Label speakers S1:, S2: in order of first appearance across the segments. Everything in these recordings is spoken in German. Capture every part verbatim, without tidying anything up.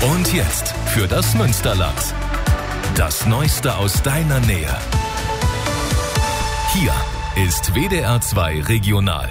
S1: Und jetzt für das Münsterland. Das Neueste aus deiner Nähe. Hier ist W D R zwei Regional.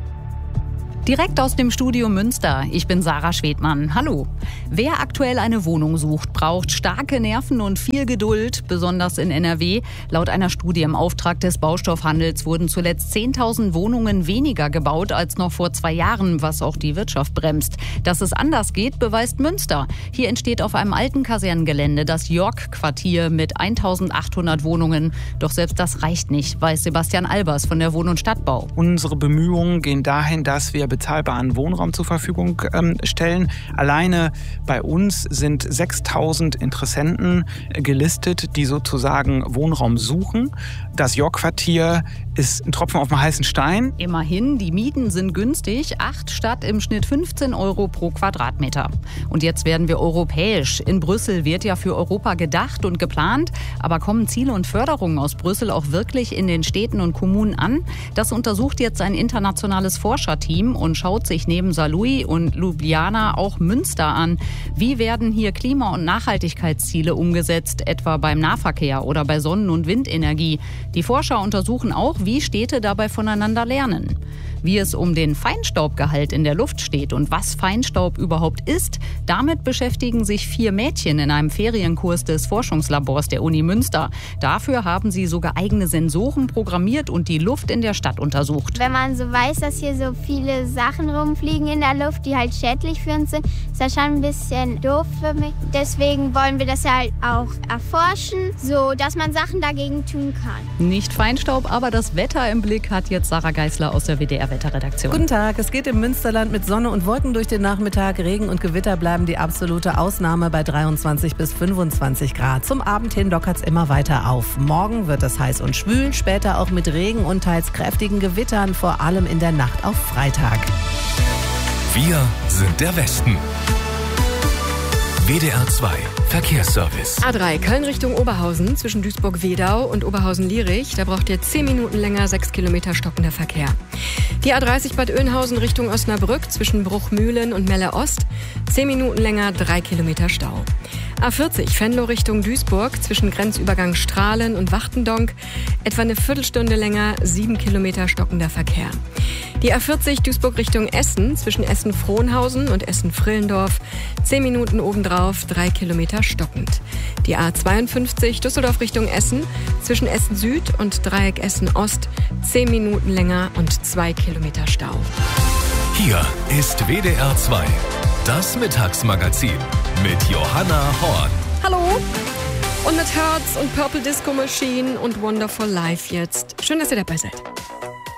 S2: Direkt aus dem Studio Münster. Ich bin Sarah Schwedmann. Hallo. Wer aktuell eine Wohnung sucht, braucht starke Nerven und viel Geduld, besonders in N R W. Laut einer Studie im Auftrag des Baustoffhandels wurden zuletzt zehntausend Wohnungen weniger gebaut als noch vor zwei Jahren, was auch die Wirtschaft bremst. Dass es anders geht, beweist Münster. Hier entsteht auf einem alten Kasernengelände das York-Quartier mit eintausendachthundert Wohnungen. Doch selbst das reicht nicht, weiß Sebastian Albers von der Wohn- und Stadtbau.
S3: Unsere Bemühungen gehen dahin, dass wir bezahlbaren Wohnraum zur Verfügung ähm, stellen. Alleine bei uns sind sechstausend Interessenten gelistet, die sozusagen Wohnraum suchen. Das York-Quartier ist ein Tropfen auf dem heißen Stein.
S2: Immerhin, die Mieten sind günstig, acht statt im Schnitt fünfzehn Euro pro Quadratmeter. Und jetzt werden wir europäisch. In Brüssel wird ja für Europa gedacht und geplant. Aber kommen Ziele und Förderungen aus Brüssel auch wirklich in den Städten und Kommunen an? Das untersucht jetzt ein internationales Forscherteam und schaut sich neben Saarlouis und Ljubljana auch Münster an. Wie werden hier Klima- und Nachhaltigkeitsziele umgesetzt, etwa beim Nahverkehr oder bei Sonnen- und Windenergie? Die Forscher untersuchen auch, wie Städte dabei voneinander lernen. Wie es um den Feinstaubgehalt in der Luft steht und was Feinstaub überhaupt ist, damit beschäftigen sich vier Mädchen in einem Ferienkurs des Forschungslabors der Uni Münster. Dafür haben sie sogar eigene Sensoren programmiert und die Luft in der Stadt untersucht.
S4: Wenn man so weiß, dass hier so viele Sachen rumfliegen in der Luft, die halt schädlich für uns sind, ist das schon ein bisschen doof für mich. Deswegen wollen wir das ja halt auch erforschen, so dass man Sachen dagegen tun kann.
S2: Nicht Feinstaub, aber das Wetter im Blick hat jetzt Sarah Geisler aus der W D R-Wetterredaktion.
S5: Guten Tag, es geht im Münsterland mit Sonne und Wolken durch den Nachmittag. Regen und Gewitter bleiben die absolute Ausnahme bei dreiundzwanzig bis fünfundzwanzig Grad. Zum Abend hin lockert es immer weiter auf. Morgen wird es heiß und schwül, später auch mit Regen und teils kräftigen Gewittern, vor allem in der Nacht auf Freitag.
S1: Wir sind der Westen. W D R zwei Verkehrsservice.
S6: A drei Köln Richtung Oberhausen zwischen Duisburg-Wedau und Oberhausen-Lierich. Da braucht ihr zehn Minuten länger, sechs Kilometer stockender Verkehr. Die A dreißig Bad Oeynhausen Richtung Osnabrück zwischen Bruchmühlen und Melle-Ost. zehn Minuten länger, drei Kilometer Stau. A vierzig Venlo Richtung Duisburg zwischen Grenzübergang Strahlen und Wachtendonk. Etwa eine Viertelstunde länger, sieben Kilometer stockender Verkehr. Die A vierzig Duisburg Richtung Essen zwischen Essen-Frohnhausen und Essen-Frillendorf. zehn Minuten obendrauf, drei Kilometer stockend. Die A zweiundfünfzig Düsseldorf Richtung Essen zwischen Essen Süd und Dreieck Essen Ost. zehn Minuten länger und zwei Kilometer Stau.
S1: Hier ist W D R zwei, das Mittagsmagazin mit Johanna Horn.
S6: Hallo! Und mit Hertz und Purple Disco Machine und Wonderful Life jetzt. Schön, dass ihr dabei seid.